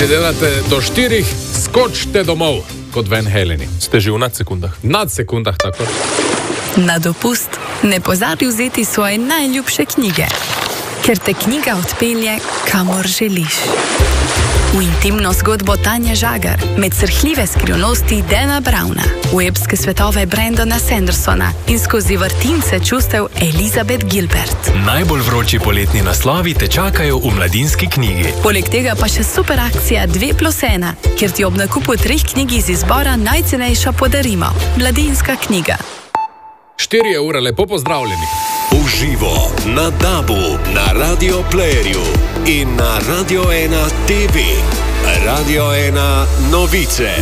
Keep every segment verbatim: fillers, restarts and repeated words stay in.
Če delate do štirih, skočite domov, kot Van Haleni. Ste že v nadsekundah? Nadsekundah, tako. Na dopust ne pozabi vzeti svoje najljubše knjige, ker te knjiga odpelje, kamor želiš. V intimno zgodbo Tanja Žagar, med srhljive skrivnosti Dana Browna, v epske svetove Brandona Sandersona in skozi vrtince čustev Elizabeth Gilbert. Najbolj vroči poletni naslovi te čakajo v Mladinski knjigi. Poleg tega pa še super akcija dve plus ena, kjer ti ob nakupu treh knjig iz izbora najcenejša podarimo. Mladinska knjiga. Štiri ure, lepo pozdravljeni. Uživo na Dabu, na Radio Playerju in na Radio ena T V. Radio ena novice.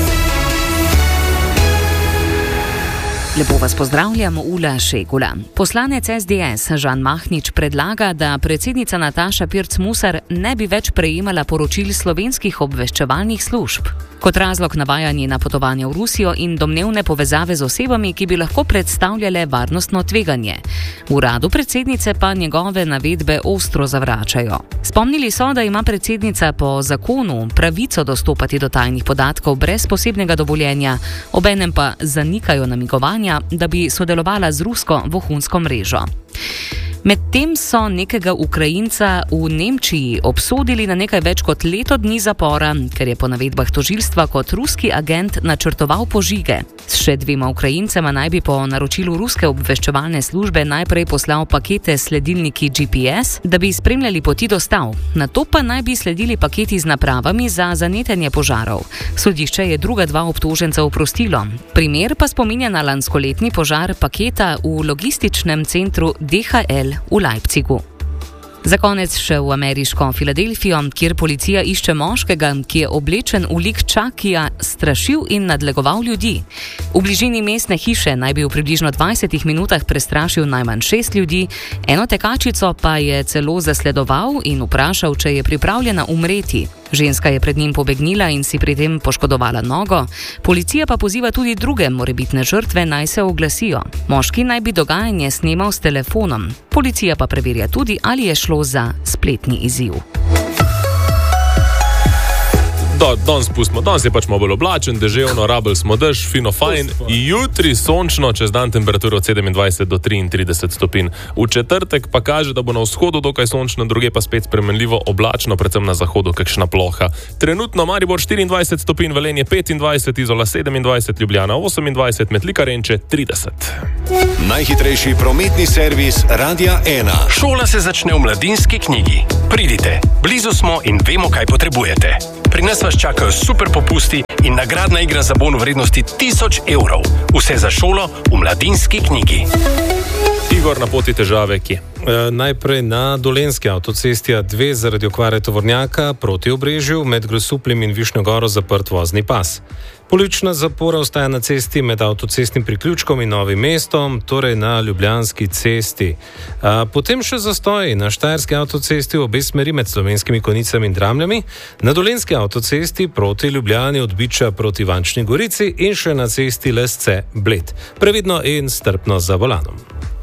Lepo vas pozdravljam, Ula Šegula. Poslanec S D S Žan Mahnič predlaga, da predsednica Nataša Pirc Musar ne bi več prejemala poročil slovenskih obveščevalnih služb. Kot razlog navaja njena potovanja v Rusijo in domnevne povezave z osebami, ki bi lahko predstavljale varnostno tveganje. V uradu predsednice pa njegove navedbe ostro zavračajo. Spomnili so, da ima predsednica po zakonu pravico dostopati do tajnih podatkov brez posebnega dovoljenja, obenem pa zanikajo namigovanja, da bi sodelovala z rusko vohunsko mrežo. Medtem so nekega Ukrajinca v Nemčiji obsodili na nekaj več kot leto dni zapora, ker je po navedbah tožilstva kot ruski agent načrtoval požige. S še dvema Ukrajincema naj bi po naročilu ruske obveščevalne službe najprej poslal pakete s sledilniki G P S, da bi spremljali poti dostav. Nato pa naj bi sledili paketi z napravami za zanetenje požarov. Sodišče je druga dva obtoženca oprostilo. Primer pa spominja na lanskoletni požar paketa v logističnem centru D H L v Leipzigu. Za konec še v ameriško Filadelfijo, kjer policija išče moškega, ki je oblečen v lik Čakija, strašil in nadlegoval ljudi. V bližini mestne hiše naj bi v približno dvajsetih minutah prestrašil najmanj šest ljudi, eno tekačico pa je celo zasledoval in vprašal, če je pripravljena umreti. Ženska je pred njim pobegnila in si pri tem poškodovala nogo. Policija pa poziva tudi druge morebitne žrtve, naj se oglasijo. Moški naj bi dogajanje snemal s telefonom. Policija pa preverja tudi, ali je šlo za spletni izziv. Da, danes pustimo, danes je pač malo bolj oblačen, deževno, rabel smo dež, fino fajn, jutri sončno, čez dan temperatura od sedemindvajset do triintrideset stopinj. V četrtek pa kaže, da bo na vzhodu dokaj sončno, druge pa spet spremenljivo oblačno, predvsem na zahodu kakšna ploha. Trenutno Maribor štiriindvajset stopinj, Velenje petindvajset, Izola sedemindvajset, Ljubljana osemindvajset, Metlika Renče trideset. Najhitrejši prometni servis Radia ena. Šola se začne v Mladinski knjigi. Pridite, blizu smo in vemo, kaj potrebujete. Pri nas vas čakajo super popusti in nagradna igra za bon v vrednosti tisoč evrov. Vse za šolo v Mladinski knjigi. Igor, na poti težave kje? E, najprej na Dolenjski avtocesti A dve zaradi okvare tovornjaka proti Obrežju, med Grosupljem in Višnjo Goro zaprt vozni pas. Polovična zapora ostaja na cesti med avtocestnim priključkom in Novim mestom, torej na Ljubljanski cesti. A, potem še zastoj na Štajerski avtocesti v obe smeri med Slovenskimi Konjicami in Dramljami, na Dolenjski avtocesti proti Ljubljani od Biča proti Ivančni Gorici in še na cesti Lesce Bled. Previdno in strpno za volanom.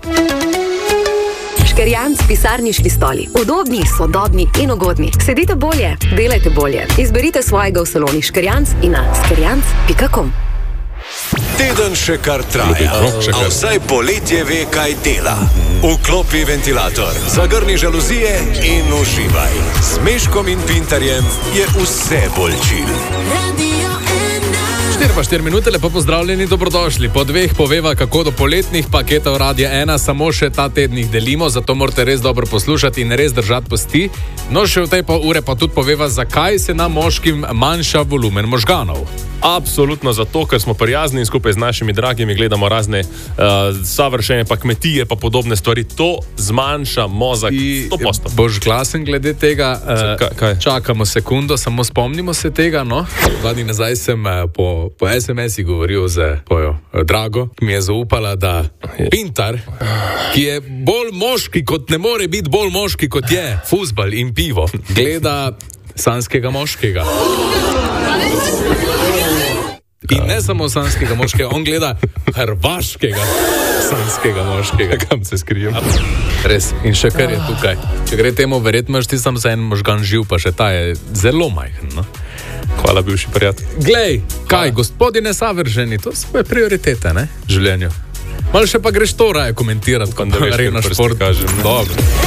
Škerjanc pisarniški stoli. Udobni, sodobni in ugodni. Sedite bolje, delajte bolje. Izberite svojega v saloni Škerjanc in na škerjanc pika com. Teden še kar traja, a vsaj poletje ve, kaj dela. Vklopi ventilator, zagrni žaluzije in uživaj. S Meškom in Pintarjem je vse bolj čil. štiri pa štiri minute, lepo pozdravljeni, dobrodošli. Po dveh poveva, kako do poletnih paketov Radia ena samo še ta teden jih delimo, zato morate res dobro poslušati in res držati pasti. No, še v tej pol ure pa tudi poveva, zakaj se nam moškim manjša volumen možganov. Absolutno zato, ker smo prijazni in skupaj z našimi dragimi gledamo razne uh, savršene pa kmetije pa podobne stvari. To zmanjša mozak sto posto. Boš glasen glede tega? Uh, kaj, kaj? Čakamo sekundo, samo spomnimo se tega. No? Dva dni nazaj sem uh, po, po es em es-i govoril z pojo, uh, Drago, ki mi je zaupala, da Pintar, ki je bolj moški, kot ne more biti bolj moški, kot je fuzbal in pivo, gleda sanskega moškega. In ne samo sanskega moškega, on gleda hrvaškega sanskega moškega. Kam se skrijem? Res, in še kar je tukaj. Če gre temu verjetno, ti sam za en možgan živ, pa še ta je zelo majhen. No? Hvala, bivši prijatelj. Glej, kaj, gospodine savrženi, to so svoje prioritete, ne, v življenju. Malo še pa greš to raje komentirati, kot da rejno šport. Kažem, dobro.